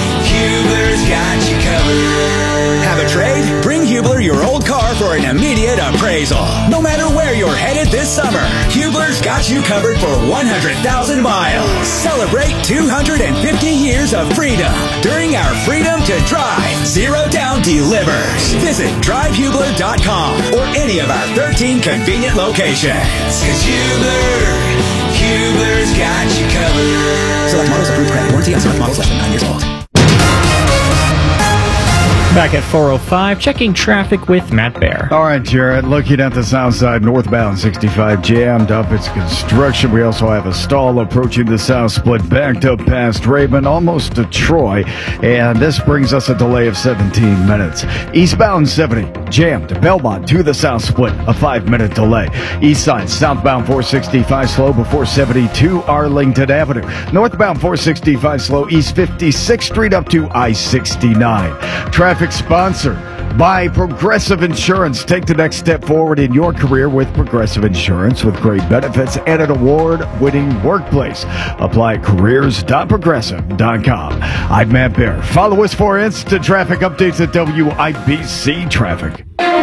Hubler's got you covered. Have a trade? Bring Hubler your old car for an immediate appraisal. No matter where you're headed this summer, Hubler's got you covered for one hundred thousand miles. Celebrate two hundred fifty years of freedom during our Freedom to Drive Zero Down Delivers. Visit drive hubler dot com or any of our thirteen convenient locations. 'Cause Hubler, Hubler's got you covered. Select models approved credit. Warranty on select models less than nine years old. Back at four oh five, checking traffic with Matt Bear. All right, Jared, looking at the south side, northbound sixty-five jammed up. It's construction. We also have a stall approaching the south split, backed up past Raymond, almost to Troy. And this brings us a delay of seventeen minutes. Eastbound seventy, jammed. Belmont to the south split, a five-minute delay. East side, southbound four sixty-five slow before seventy-two Arlington Avenue. Northbound four sixty-five slow, East fifty-sixth Street up to I sixty-nine. Traffic sponsored by Progressive Insurance. Take the next step forward in your career with Progressive Insurance with great benefits and an award-winning workplace. Apply at careers dot progressive dot com. I'm Matt Bear. Follow us for instant traffic updates at W I B C Traffic.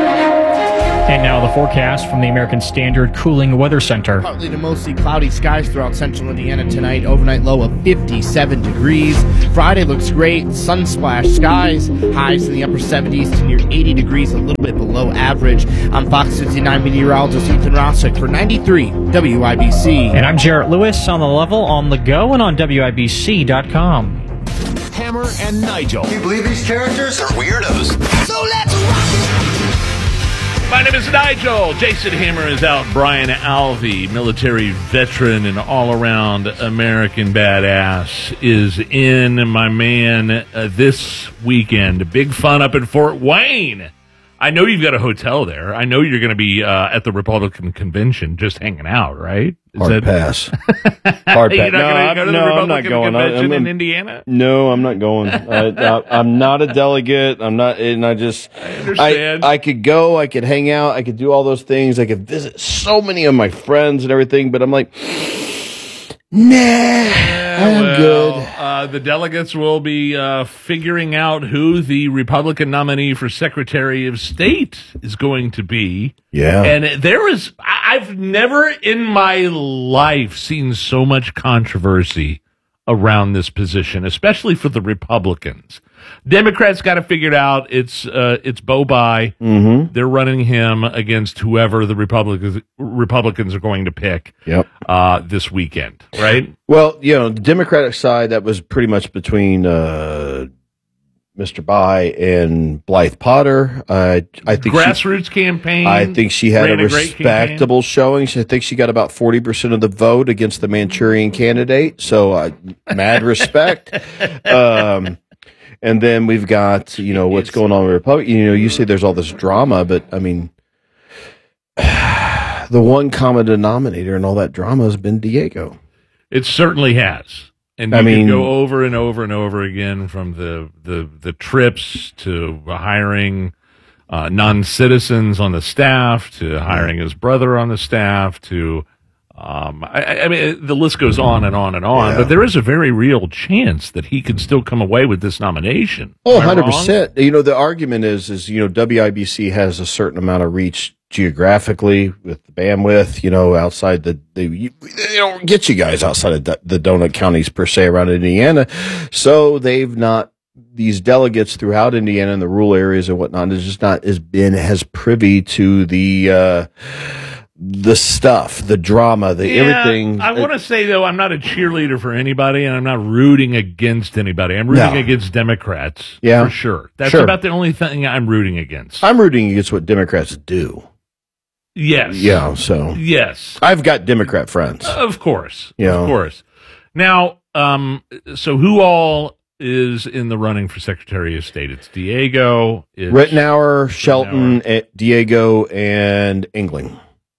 And now the forecast from the American Standard Cooling Weather Center. Partly to mostly cloudy skies throughout central Indiana tonight. Overnight low of fifty-seven degrees. Friday looks great. Sun-splashed skies. Highs in the upper seventies to near eighty degrees, a little bit below average. I'm Fox fifty-nine meteorologist Ethan Rossick for ninety-three W I B C. And I'm Jarrett Lewis on the level, on the go, and on W I B C dot com. Hammer and Nigel. Can you believe these characters are weirdos? So let's rock it! My name is Nigel. Jason Hammer is out. Brian Alvey, military veteran and all-around American badass, is in. My man, uh, this weekend, big fun up in Fort Wayne. I know you've got a hotel there. I know you're going to be uh, at the Republican convention, just hanging out, right? Is Hard that... pass. Hard pass. You're not no, going to go to no, the Republican I'm not going. convention I'm, in Indiana? No, I'm not going. I, I, I'm not a delegate. I'm not, and I just, I understand. I, I could go. I could hang out. I could do all those things. I could visit so many of my friends and everything. But I'm like, nah, I'm well, good. Uh, the delegates will be uh, figuring out who the Republican nominee for Secretary of State is going to be. Yeah. And there is, I've never in my life seen so much controversy around this position, especially for the Republicans. Democrats got it figured out. It's uh, it's Bo Bai. Mm-hmm. They're running him against whoever the Republicans Republicans are going to pick. Yep. Uh, this weekend, right? Well, you know, the Democratic side, that was pretty much between uh, Mister Bai and Blythe Potter. Uh, I think grassroots she, campaign. I think she had a ran a great respectable showing. I think she got about forty percent of the vote against the Manchurian candidate. So, uh, mad respect. Um, and then we've got, you know, what's going on with Republic. You know, you say there's all this drama, but I mean, the one common denominator in all that drama has been Diego. It certainly has. And you I mean, can go over and over and over again, from the, the, the trips to hiring uh, non-citizens on the staff, to hiring his brother on the staff, to, um, I, I mean, the list goes on and on and on. Yeah. But there is a very real chance that he could still come away with this nomination. Oh, Am I one hundred wrong? percent. You know, the argument is, is, you know, W I B C has a certain amount of reach geographically with the bandwidth, you know, outside the, they, you, they don't get you guys outside of the, the donut counties per se around Indiana. So they've not, these delegates throughout Indiana and the rural areas and whatnot, is just not as been as privy to the, uh, the stuff, the drama, the Yeah, everything. I want to say, though, I'm not a cheerleader for anybody, and I'm not rooting against anybody. I'm rooting No. against Democrats, Yeah. for sure. That's Sure. about the only thing I'm rooting against. I'm rooting against what Democrats do. Yes. Yeah, so. Yes. I've got Democrat friends. Of course. Yeah. Of course. Now, um, so who all is in the running for Secretary of State? It's Diego. It's Rittenhour, Shelton, eh, Diego, and Engling.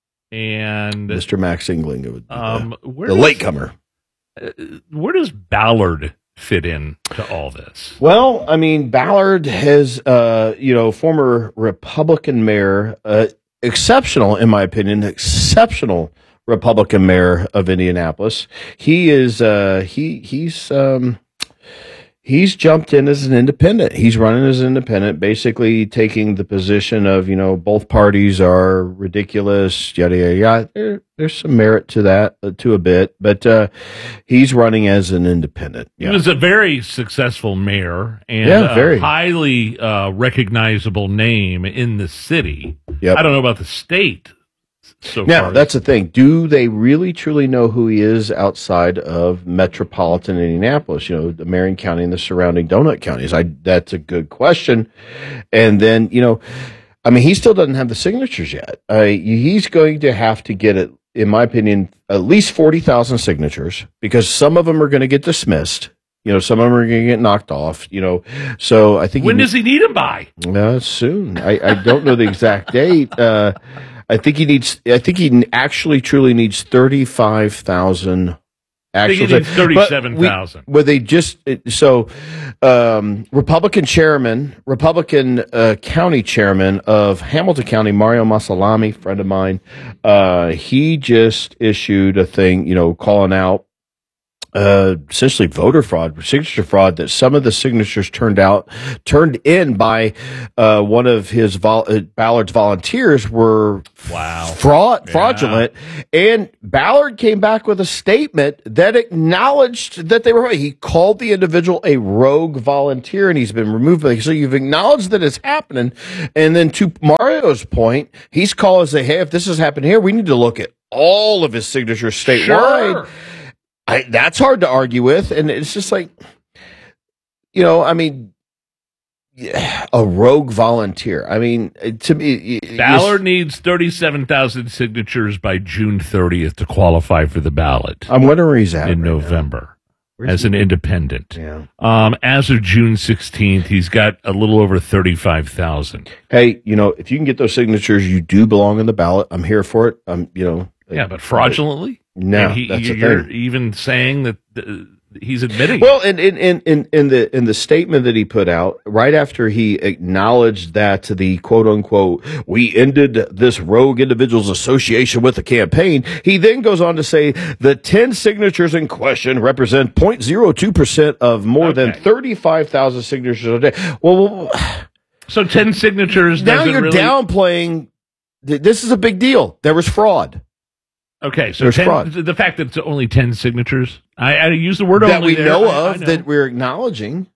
And Mister Max Engling, it would be um, the, where the does- latecomer. uh, where does Ballard fit in to all this? Well, I mean, Ballard has, uh, you know, former Republican mayor, uh, exceptional, in my opinion, exceptional Republican mayor of Indianapolis. He is, uh, he, he's, um, he's jumped in as an independent. He's running as an independent, basically taking the position of, you know, both parties are ridiculous, yada, yada, yada. There, there's some merit to that, uh, to a bit, but uh, he's running as an independent. He was a very successful mayor and Yeah, very. a highly uh, recognizable name in the city. Yep. I don't know about the state So now, far. that's the thing. Do they really truly know who he is outside of metropolitan Indianapolis? You know, the Marion County and the surrounding donut counties. I that's a good question. And then, you know, I mean, he still doesn't have the signatures yet. Uh, he's going to have to get it, in my opinion, at least forty thousand signatures, because some of them are going to get dismissed. You know, some of them are going to get knocked off, you know. So I think... When he, does he need them by? Uh, soon. I, I don't know the exact date. Uh, I think he needs... I think he actually truly needs thirty-five thousand I think he needs thirty-seven thousand. Where they just... So, um, Republican chairman, Republican uh, county chairman of Hamilton County, Mario Masalami, friend of mine, uh, he just issued a thing, you know, calling out Uh, essentially voter fraud, signature fraud, that some of the signatures turned out, turned in by uh, one of his vol- uh, Ballard's volunteers were wow. fraud, Yeah. fraudulent. And Ballard came back with a statement that acknowledged that they were right. He called the individual a rogue volunteer, and he's been removed. So you've acknowledged that it's happening. And then to Mario's point, he's calling and say, hey, if this has happened here, we need to look at all of his signatures statewide. Sure. I, that's hard to argue with, and it's just like, you know, I mean, yeah, a rogue volunteer. I mean, to me, Ballard needs thirty-seven thousand signatures by June thirtieth to qualify for the ballot. I'm wondering where he's at in right November Where's as he? an independent. Yeah. Um, as of June sixteenth, he's got a little over thirty-five thousand. Hey, you know, if you can get those signatures, you do belong on the ballot. I'm here for it. I'm, you know, Yeah, but fraudulently? No, And he, that's the you're thing. even saying that uh, he's admitting. Well, in, in, in, in, in the in the statement that he put out, right after he acknowledged that the quote unquote, we ended this rogue individual's association with the campaign, he then goes on to say the ten signatures in question represent zero point zero two percent of more Okay. than thirty-five thousand signatures a day. Well, so ten signatures now doesn't you're really... downplaying. th- This is a big deal. There was fraud. Okay, so There's ten, fraud. the fact that it's only ten signatures, I, I use the word That only we there. know I- I of, know. that we're acknowledging.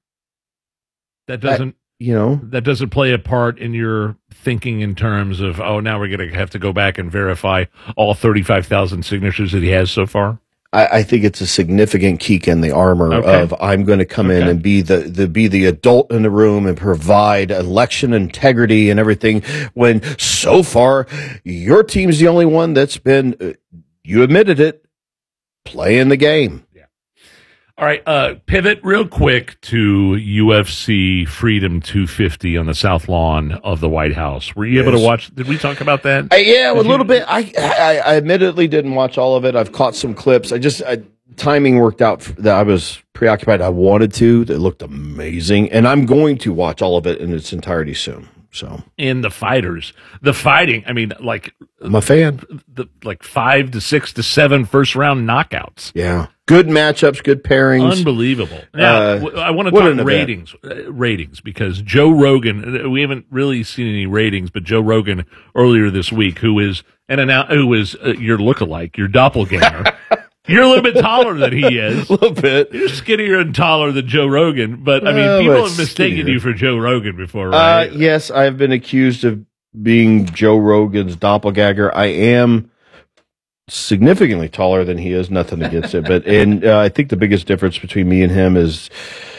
that doesn't you know that doesn't play a part in your thinking in terms of, oh, now we're going to have to go back and verify all thirty-five thousand signatures that he has so far. I, I think it's a significant kink in the armor Okay. of I'm going to come in Okay. and be the, the be the adult in the room and provide election integrity and everything. When so far your team's the only one that's been, uh, you admitted it, playing the game. All right, uh, pivot real quick to U F C Freedom two fifty on the South Lawn of the White House. Were you able Yes. to watch? Did we talk about that? Uh, yeah, a Did you- little bit. I, I I admittedly didn't watch all of it. I've caught some clips. I just I, timing worked out f- that I was preoccupied. I wanted to. It looked amazing, and I'm going to watch all of it in its entirety soon. So, In the fighters, the fighting. I mean, like I'm a fan. the like five to six to seven first round knockouts. Yeah, good matchups, good pairings. Unbelievable. Now, Uh, w- I want to what talk an event. ratings, uh, ratings, because Joe Rogan. uh, We haven't really seen any ratings, but Joe Rogan earlier this week, who is an annou- who is uh, your lookalike, your doppelganger. You're a little bit taller than he is. A little bit. You're skinnier and taller than Joe Rogan, but I mean, Uh, people but have mistaken skinnier. you for Joe Rogan before, Uh, right? yes, I've been accused of being Joe Rogan's doppelganger. I am significantly taller than he is. Nothing against it, but and uh, I think the biggest difference between me and him is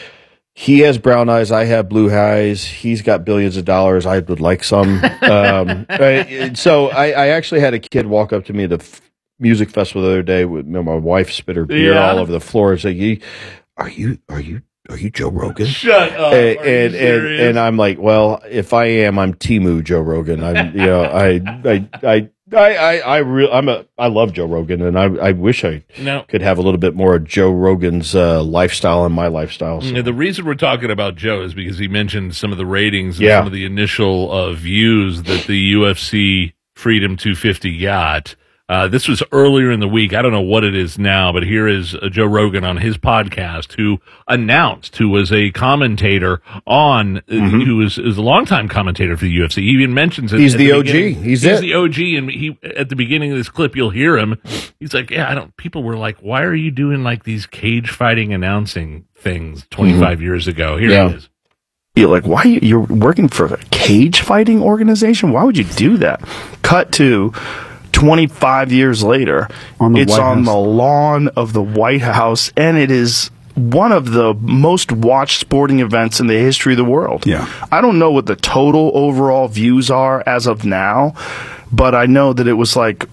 he has brown eyes. I have blue eyes. He's got billions of dollars. I would like some. um, I- so I, I actually had a kid walk up to me at the f- music festival the other day. With you know, my wife spit her beer Yeah. all over the floor and said, "You- "Are you? Are you?" Are you Joe Rogan? Shut up. And Are you and, and serious? and I'm like, well, if I am, I'm Timu Joe Rogan. I'm you know, I I I I I, I real I'm a I love Joe Rogan, and I I wish I No. could have a little bit more of Joe Rogan's uh, lifestyle and my lifestyle. So. Yeah, the reason we're talking about Joe is because he mentioned some of the ratings and Yeah. some of the initial uh, views that the U F C Freedom two fifty got. Uh, this was earlier in the week. I don't know what it is now, but here is uh, Joe Rogan on his podcast, who announced, who was a commentator on, uh, Mm-hmm. who is, is a longtime commentator for the U F C. He even mentions it. He's at the O G. beginning. He's He's it. the O G, and he at the beginning of this clip, you'll hear him. He's like, "Yeah, I don't." People were like, "Why are you doing like these cage fighting announcing things twenty-five years ago?" Here Yeah. it is. You're like, why you- you're working for a cage fighting organization? Why would you do that? Cut to twenty-five years later, on the it's White on House. the lawn of the White House, and it is one of the most watched sporting events in the history of the world. Yeah. I don't know what the total overall views are as of now, but I know that it was like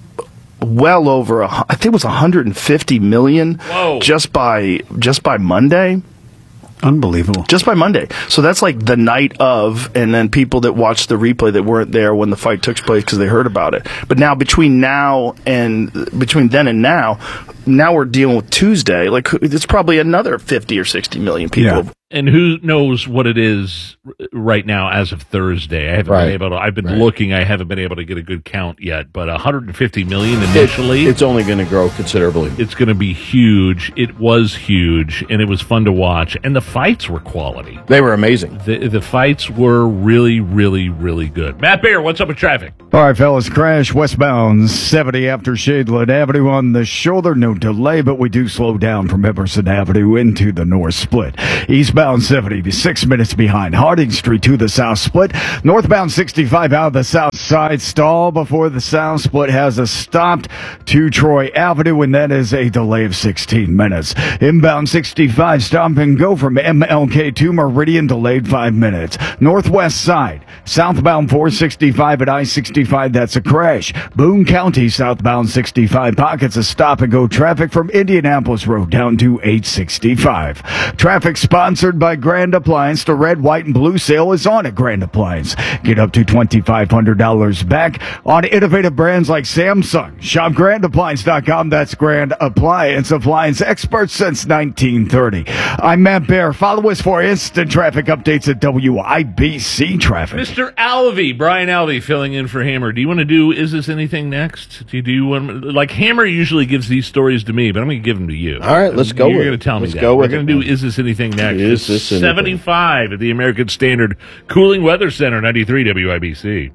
well over, a, I think it was one hundred fifty million Whoa. just by just by Monday. Unbelievable. Just by Monday. So that's like the night of, and then people that watched the replay that weren't there when the fight took place because they heard about it. But now between now and between then and now, now we're dealing with Tuesday. Like it's probably another fifty or sixty million people. Yeah. And who knows what it is right now as of Thursday? I haven't Right. been able to. I've been Right. looking. I haven't been able to get a good count yet. But one hundred fifty million initially. It, it's only going to grow considerably. It's going to be huge. It was huge, and it was fun to watch. And the fights were quality. They were amazing. The the fights were really, really, really good. Matt Bear, what's up with traffic? All right, fellas, crash westbound seventy after Shadeland Avenue on the shoulder. No delay, but we do slow down from Emerson Avenue into the north split. Eastbound seventy, six minutes behind Harding Street to the south split. Northbound sixty-five out of the south side stall before the south split has a stopped to Troy Avenue, and that is a delay of sixteen minutes. Inbound sixty-five stop and go from M L K to Meridian, delayed five minutes. Northwest side, southbound four sixty-five at I sixty-five, that's a crash. Boone County, southbound sixty-five, pockets of stop and go traffic from Indianapolis Road down to eight sixty-five. Traffic sponsored by Grand Appliance. The red, white, and blue sale is on at Grand Appliance. Get up to twenty-five hundred dollars back on innovative brands like Samsung. Shop grand appliance dot com. That's Grand Appliance, appliance experts since nineteen thirty. I'm Matt Bear. Follow us for instant traffic updates at W I B C Traffic. Mister Alvey, Brian Alvey, filling in for Hammer. Do you want to do Is This Anything next? Do you do one? Like, Hammer usually gives these stories to me, but I'm going to give them to you. All right, let's go You're with going it. to tell Let's me that. go We're with going it, to do man. Is This Anything next? Is It's this anything? seventy-five at the American Standard Cooling Weather Center, ninety-three W I B C.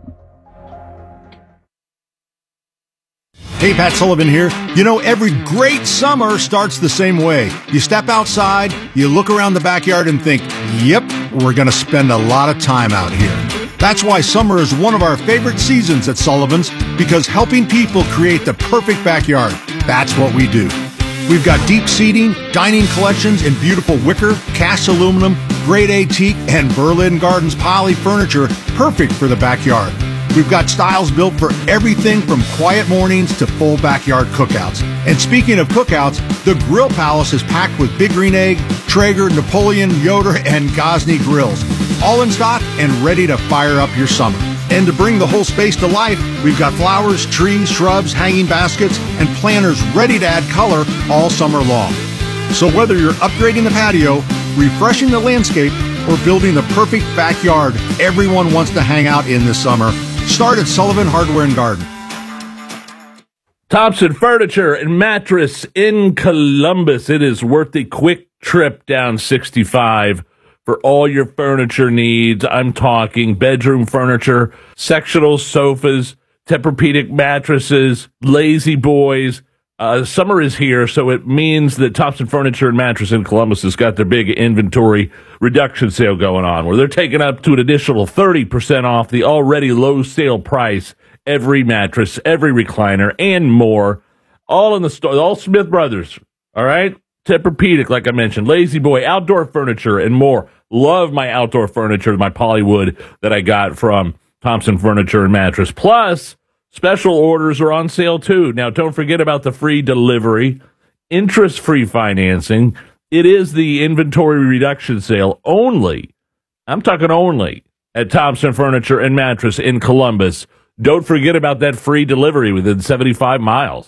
Hey, Pat Sullivan here. You know, every great summer starts the same way. You step outside, you look around the backyard and think, yep, we're going to spend a lot of time out here. That's why summer is one of our favorite seasons at Sullivan's, because helping people create the perfect backyard, that's what we do. We've got deep seating, dining collections in beautiful wicker, cast aluminum, grade A teak, and Berlin Gardens poly furniture, perfect for the backyard. We've got styles built for everything from quiet mornings to full backyard cookouts. And speaking of cookouts, the Grill Palace is packed with Big Green Egg, Traeger, Napoleon, Yoder, and Gosney grills, all in stock and ready to fire up your summer. And to bring the whole space to life, we've got flowers, trees, shrubs, hanging baskets, and planters ready to add color all summer long. So whether you're upgrading the patio, refreshing the landscape, or building the perfect backyard everyone wants to hang out in this summer, start at Sullivan Hardware and Garden. Thompson Furniture and Mattress in Columbus. It is worth the quick trip down sixty-five for all your furniture needs. I'm talking bedroom furniture, sectional sofas, Tempur-Pedic mattresses, lazy boys. Uh, summer is here, so it means that Thompson Furniture and Mattress in Columbus has got their big inventory reduction sale going on, where they're taking up to an additional thirty percent off the already low sale price, every mattress, every recliner, and more. All in the store, all Smith Brothers, all right? Tempur-Pedic, like I mentioned, Lazy Boy, outdoor furniture, and more. Love my outdoor furniture, my polywood that I got from Thompson Furniture and Mattress. Plus, special orders are on sale, too. Now, don't forget about the free delivery, interest-free financing. It is the inventory reduction sale only, I'm talking only, at Thompson Furniture and Mattress in Columbus. Don't forget about that free delivery within seventy-five miles.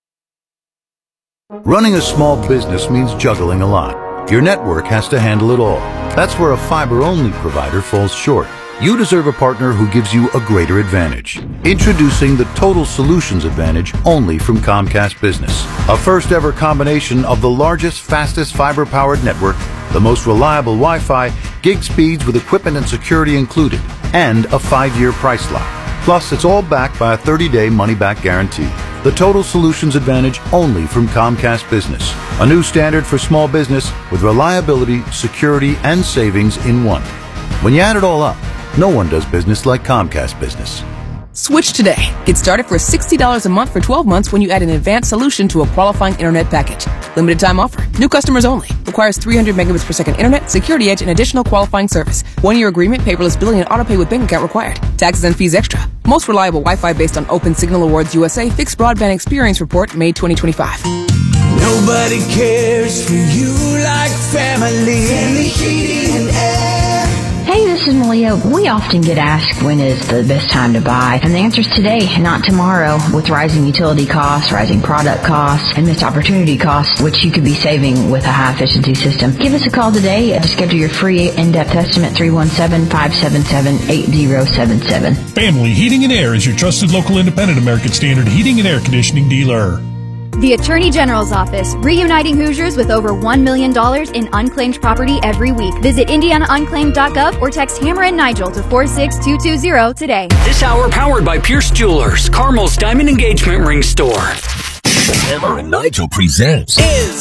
Running a small business means juggling a lot. Your network has to handle it all. That's where a fiber-only provider falls short. You deserve a partner who gives you a greater advantage. Introducing the Total Solutions Advantage only from Comcast Business. A first-ever combination of the largest, fastest fiber-powered network, the most reliable Wi-Fi, gig speeds with equipment and security included, and a five-year price lock. Plus, it's all backed by a thirty-day money-back guarantee. The Total Solutions Advantage only from Comcast Business. A new standard for small business with reliability, security, and savings in one. When you add it all up, no one does business like Comcast Business. Switch today. Get started for sixty dollars a month for twelve months when you add an advanced solution to a qualifying internet package. Limited time offer. New customers only. Requires three hundred megabits per second internet, security edge, and additional qualifying service. One-year agreement, paperless billing, and autopay with bank account required. Taxes and fees extra. Most reliable Wi-Fi based on Open Signal Awards U S A Fixed Broadband Experience Report, May twenty twenty-five. Nobody cares for you like family. Family Heating and Air. Hey, this is Malia. We often get asked when is the best time to buy, and the answer is today, not tomorrow. With rising utility costs, rising product costs, and missed opportunity costs, which you could be saving with a high-efficiency system. Give us a call today to schedule your free in-depth estimate, three one seven, five seven seven, eight zero seven seven. Family Heating and Air is your trusted local independent American Standard heating and air conditioning dealer. The Attorney General's Office, reuniting Hoosiers with over one million dollars in unclaimed property every week. Visit indiana unclaimed dot gov or text Hammer and Nigel to four six two two zero today. This hour powered by Pierce Jewelers, Carmel's Diamond Engagement Ring Store. Hammer and Nigel presents Is.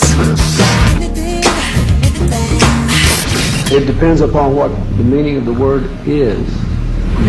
It depends upon what the meaning of the word is.